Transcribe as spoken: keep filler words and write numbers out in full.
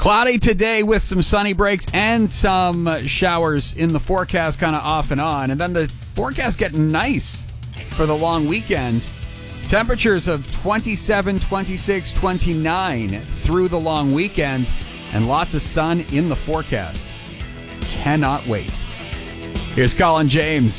Cloudy today with some sunny breaks and some showers in the forecast, kind of off and on. And then the forecast getting nice for the long weekend. Temperatures of twenty-seven, twenty-six, twenty-nine through the long weekend. And lots of sun in the forecast. Cannot wait. Here's Colin James.